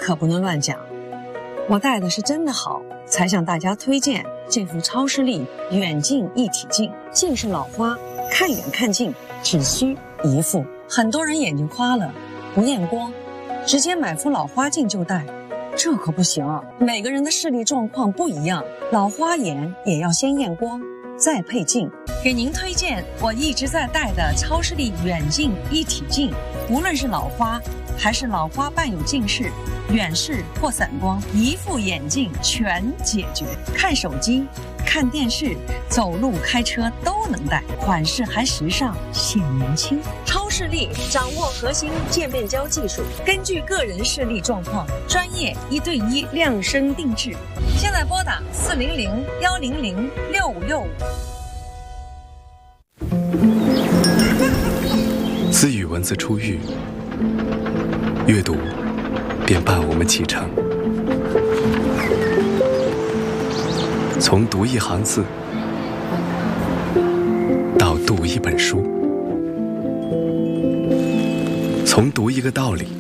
可不能乱讲。我带的是真的好，才向大家推荐这幅超视力远近一体镜。近视老花，看远看近只需一副。很多人眼睛花了，不验光，直接买副老花镜就戴，这可不行啊！每个人的视力状况不一样，老花眼也要先验光，再配镜。给您推荐我一直在戴的超视力远近一体镜，无论是老花还是老花伴有近视、远视或散光，一副眼镜全解决。看手机、看电视、走路、开车都能戴，款式还时尚，显年轻。超视力掌握核心渐变焦技术，根据个人视力状况，专业1对1量身定制。现在拨打400-100-6565。 自与文字初遇，阅读便伴我们启程。从读一行字，到读一本书；从读一个道理，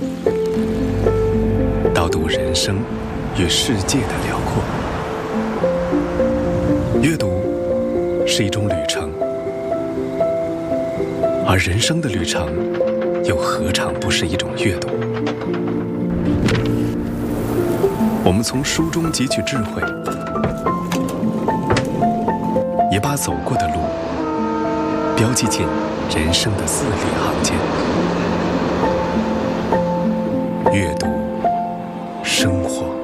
到读人生与世界的辽阔。阅读是一种旅程，而人生的旅程又何尝不是一种阅读？我们从书中汲取智慧，也把走过的路标记进人生的字里行间。阅读，生活。